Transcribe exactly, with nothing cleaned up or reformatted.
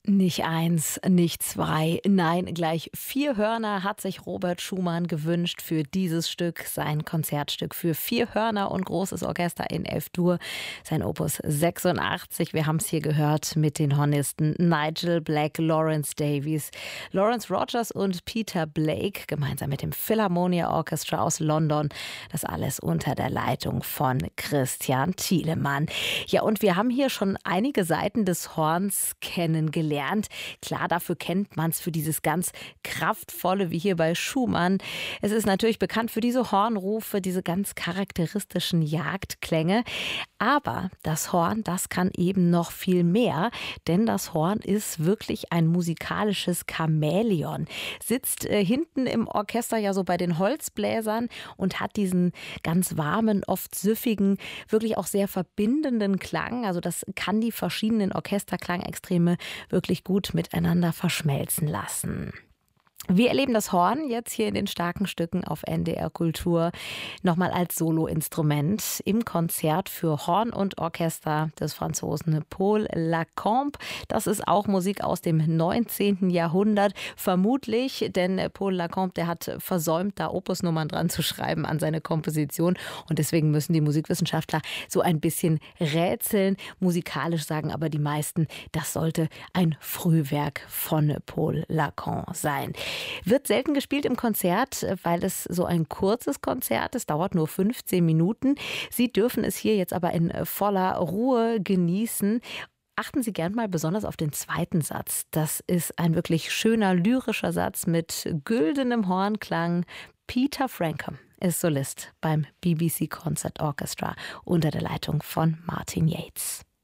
Nicht eins, nicht zwei, nein, gleich vier Hörner hat sich Robert Schumann gewünscht für dieses Stück, sein Konzertstück für vier Hörner und großes Orchester in F-Dur, sein Opus sechsundachtzig. Wir haben es hier gehört mit den Hornisten Nigel Black, Lawrence Davies, Lawrence Rogers und Peter Blake, gemeinsam mit dem Philharmonia Orchestra aus London. Das alles unter der Leitung von Christian Thielemann. Ja, und wir haben hier schon einige Seiten des Horns kennengelernt. Klar, dafür kennt man es, für dieses ganz kraftvolle, wie hier bei Schumann. Es ist natürlich bekannt für diese Hornrufe, diese ganz charakteristischen Jagdklänge. Aber das Horn, das kann eben noch viel mehr, denn das Horn ist wirklich ein musikalisches Chamäleon. Sitzt äh, hinten im Orchester ja so bei den Holzbläsern und hat diesen ganz warmen, oft süffigen, wirklich auch sehr verbindenden Klang. Also das kann die verschiedenen Orchesterklangextreme wirklich gut miteinander verschmelzen lassen. Wir erleben das Horn jetzt hier in den starken Stücken auf N D R Kultur nochmal als Soloinstrument im Konzert für Horn und Orchester des Franzosen Paul Lacombe. Das ist auch Musik aus dem neunzehnten Jahrhundert, vermutlich, denn Paul Lacombe, der hat versäumt, da Opusnummern dran zu schreiben an seine Komposition, und deswegen müssen die Musikwissenschaftler so ein bisschen rätseln. Musikalisch sagen aber die meisten, das sollte ein Frühwerk von Paul Lacombe sein. Wird selten gespielt im Konzert, weil es so ein kurzes Konzert ist, dauert nur fünfzehn Minuten. Sie dürfen es hier jetzt aber in voller Ruhe genießen. Achten Sie gern mal besonders auf den zweiten Satz. Das ist ein wirklich schöner lyrischer Satz mit güldenem Hornklang. Peter Frampton ist Solist beim B B C Concert Orchestra unter der Leitung von Martin Yates.